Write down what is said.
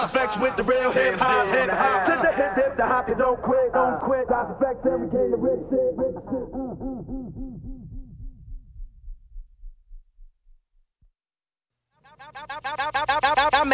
Flex with the real hip hop, hip hop. To the hip hip, the hop, you don't quit, don't quit. That's flex, and we came to rich shit, rich shit.